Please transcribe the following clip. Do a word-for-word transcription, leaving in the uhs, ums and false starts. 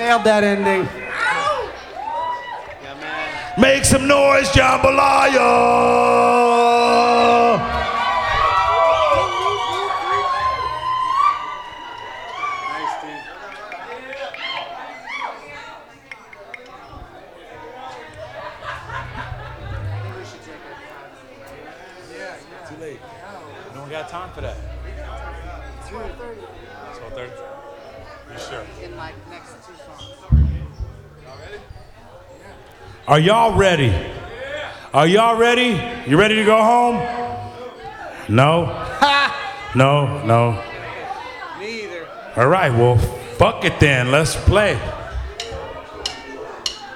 Nailed that ending. Yeah, man. Make some noise, jambalaya. Too late. No one got time for that. twelve thirty. twelve thirty? You sure? In like next two songs. Are y'all ready? Are y'all ready? You ready to go home? No? No, no. Me either. All right, well, fuck it then. Let's play.